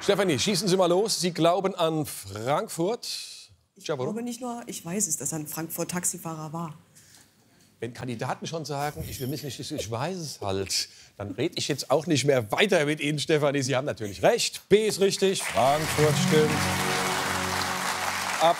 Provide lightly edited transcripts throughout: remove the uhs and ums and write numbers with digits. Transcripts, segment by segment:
Stefanie, schießen Sie mal los. Sie glauben an Frankfurt. Ich glaube nicht nur, ich weiß es, dass er ein Frankfurt Taxifahrer war. Wenn Kandidaten schon sagen, ich weiß es halt, dann rede ich jetzt auch nicht mehr weiter mit Ihnen, Stefanie. Sie haben natürlich recht. B ist richtig, Frankfurt stimmt. Ab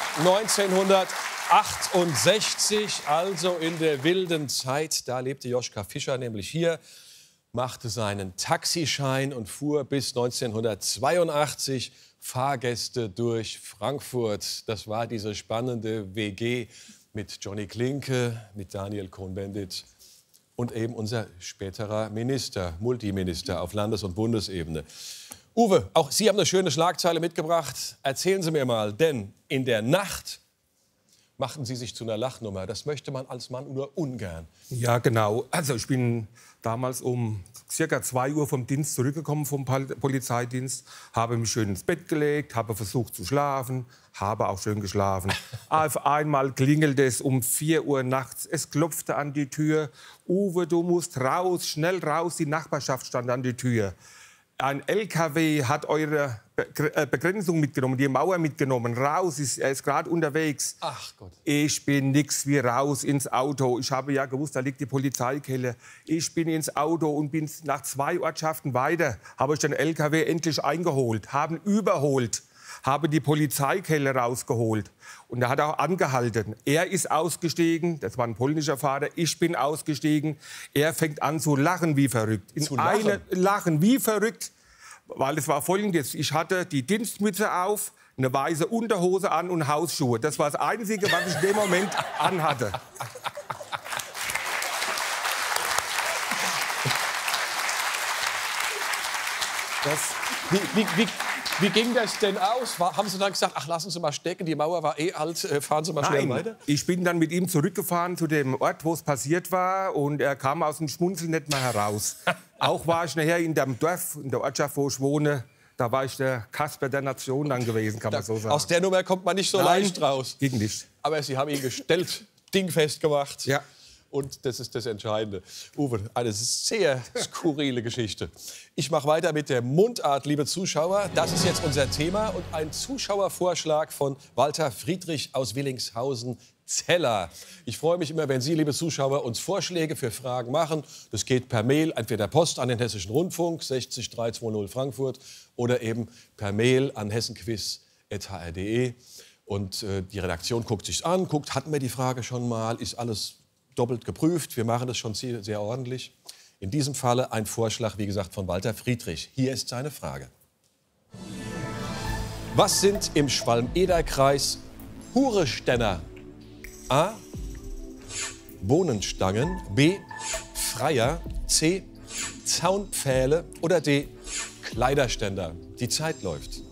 1968, also in der wilden Zeit, da lebte Joschka Fischer nämlich hier, machte seinen Taxischein und fuhr bis 1982 Fahrgäste durch Frankfurt. Das war diese spannende WG mit Johnny Klinke, mit Daniel Cohn-Bendit und eben unser späterer Minister, Multiminister auf Landes- und Bundesebene. Uwe, auch Sie haben eine schöne Schlagzeile mitgebracht. Erzählen Sie mir mal, denn in der Nacht machten Sie sich zu einer Lachnummer. Das möchte man als Mann nur ungern. Ja, genau. Also ich bin damals um circa 2 Uhr vom Dienst zurückgekommen, vom Polizeidienst, habe mich schön ins Bett gelegt, habe versucht zu schlafen, habe auch schön geschlafen. Auf einmal klingelte es um 4 Uhr nachts, es klopfte an die Tür. Uwe, du musst raus, schnell raus, die Nachbarschaft stand an die Tür. Ein LKW hat eure Begrenzung mitgenommen, die Mauer mitgenommen. Raus, er ist gerade unterwegs. Ach Gott. Ich bin nix wie raus ins Auto. Ich habe ja gewusst, da liegt die Polizeikelle. Ich bin ins Auto und bin nach 2 Ortschaften weiter. Habe ich den LKW endlich eingeholt, haben überholt, habe die Polizeikelle rausgeholt. Und er hat auch angehalten. Er ist ausgestiegen, das war ein polnischer Fahrer, ich bin ausgestiegen. Er fängt an zu lachen wie verrückt. Lachen wie verrückt, weil es war Folgendes. Ich hatte die Dienstmütze auf, eine weiße Unterhose an und Hausschuhe. Das war das Einzige, was ich in dem Moment anhatte. Wie ging das denn aus? Haben Sie dann gesagt, ach, lassen Sie mal stecken, die Mauer war eh alt, fahren Sie mal schnell weiter? Ich bin dann mit ihm zurückgefahren zu dem Ort, wo es passiert war, und er kam aus dem Schmunzeln nicht mehr heraus. Auch war ich nachher in dem Dorf, in der Ortschaft, wo ich wohne, da war ich der Kasper der Nation dann gewesen, kann man so sagen. Aus der Nummer kommt man nicht so leicht raus. Ging nicht. Aber Sie haben ihn gestellt, dingfest gemacht. Ja. Und das ist das Entscheidende. Uwe, eine sehr skurrile Geschichte. Ich mache weiter mit der Mundart, liebe Zuschauer. Das ist jetzt unser Thema und ein Zuschauervorschlag von Walter Friedrich aus Willingshausen-Zeller. Ich freue mich immer, wenn Sie, liebe Zuschauer, uns Vorschläge für Fragen machen. Das geht per Mail, entweder Post an den Hessischen Rundfunk, 60 320 Frankfurt, oder eben per Mail an hessenquiz.hr.de. Und die Redaktion guckt sich's an, guckt, hatten wir die Frage schon mal, ist alles doppelt geprüft. Wir machen das schon sehr ordentlich. In diesem Falle ein Vorschlag, wie gesagt, von Walter Friedrich. Hier ist seine Frage. Was sind im Schwalm-Eder-Kreis Hurestenner? A. Bohnenstangen. B. Freier. C. Zaunpfähle. Oder D. Kleiderständer. Die Zeit läuft.